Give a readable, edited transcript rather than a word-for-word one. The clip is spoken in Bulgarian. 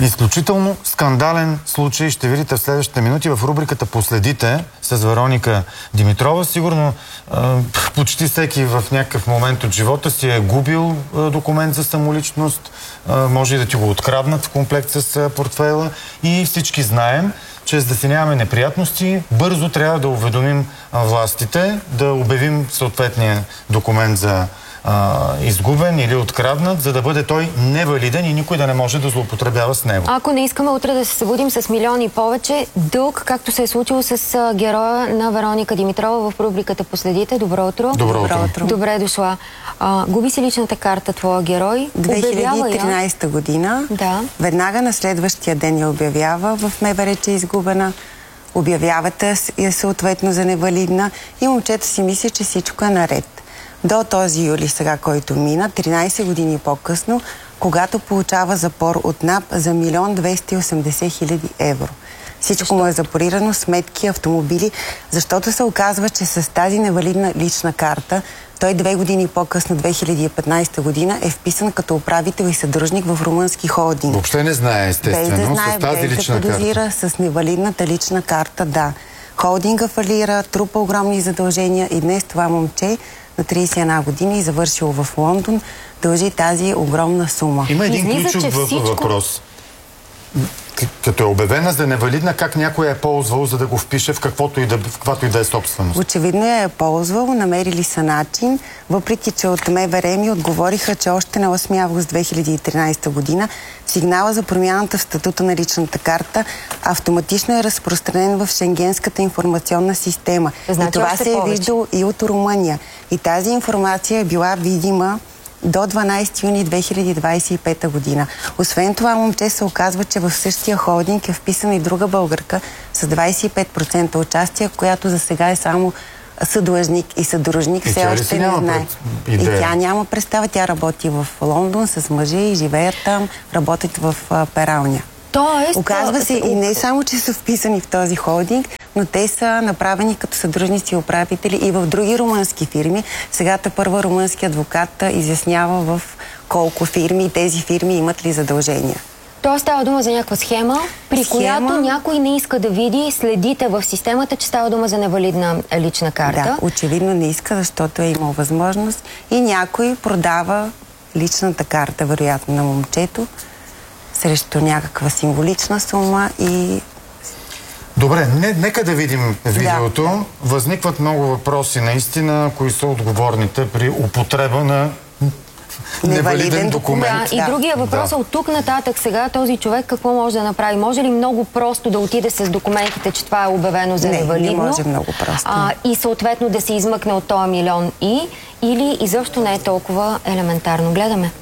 Изключително скандален случай ще видите в следващите минути в рубриката "Последите" с Вероника Димитрова. Сигурно почти всеки в някакъв момент от живота си е губил документ за самоличност, може и да ти го откраднат в комплект с портфейла и всички знаем, че за да си нямаме неприятности, бързо трябва да уведомим властите, да обявим съответния документ за изгубен или откраднат, за да бъде той невалиден и никой да не може да злоупотребява с него. Ако не искаме утре да се събудим с милиони и повече дълг, както се е случило с героя на Вероника Димитрова в рубриката "Последите". Добро утро. Добро утро. Добре дошла. Губи си личната карта твоя герой. 2013 година. Да. Веднага на следващия ден я обявява в МВР, че е изгубена. Обявявате я съответно за невалидна и момчето си мисли, че всичко е наред. До този юли сега, който мина, 13 години по-късно, когато получава запор от НАП за 1 280 000 евро. Всичко му е запорирано, сметки, автомобили, защото се оказва, че с тази невалидна лична карта той 2 години по-късно, 2015 година, е вписан като управител и съдружник в румънски холдинг. Въобще не знае, естествено, без да знае, с тази лична карта. подозира с невалидната лична карта, да. Холдинга фалира, трупа огромни задължения и днес това момче на 31 години, завършило в Лондон, дължи тази огромна сума. Има един ключов въпрос. Като е обявена за невалидна, как някой е ползвал, за да го впише в каквато и да е собственост? Очевидно я е ползвал, намерили са начин, въпреки че от МВР ми отговориха, че още на 8 август 2013 година сигнала за промяната в статута на личната карта автоматично е разпространен в Шенгенската информационна система. Значи, и това се е виждало и от Румъния. И тази информация е била видима до 12 юни 2025 година. Освен това, момче се оказва, че в същия холдинг е вписана и друга българка с 25% участие, която за сега е само съдлъжник и съдружник, все още не знае. И тя няма представа. Тя работи в Лондон с мъжа и живеят там, работят в пералня. Оказва се и не само, че са вписани в този холдинг, но те са направени като съдружници и управители и в други румънски фирми. Сега тепърва румънски адвокат изяснява в колко фирми и тези фирми имат ли задължения. Тоест става дума за някаква схема, при която някой не иска да види, следите в системата, че става дума за невалидна лична карта. Да, очевидно не иска, защото е имал възможност и някой продава личната карта, вероятно, на момчето срещу някаква символична сума и... Добре, нека да видим видеото. Да. Възникват много въпроси наистина, кои са отговорните при употреба на невалиден документ. Да, и другия въпрос е от тук нататък сега този човек какво може да направи? Може ли много просто да отиде с документите, че това е обявено за невалидно? Не може много просто. И съответно да се измъкне от този милион или изобщо не е толкова елементарно? Гледаме.